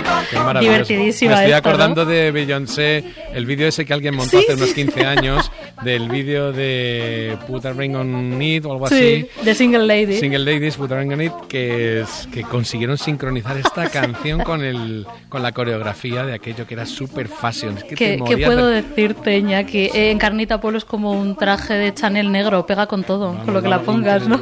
Qué maravilloso. Divertidísima. Me estoy esta, acordando ¿no? de Beyoncé, el vídeo ese que alguien montó hace unos 15 años, del vídeo de Put a Ring on It o algo así. de Single Lady. Single Ladies, Put a Ring on It, que consiguieron sincronizar esta canción con la coreografía de aquello que era super fashion. Es que te ¿Qué morías puedo de... decirte, Iñaki? En Carnita Pueblo es como un traje de Chanel negro, pega con todo, con lo que la pongas, ¿no?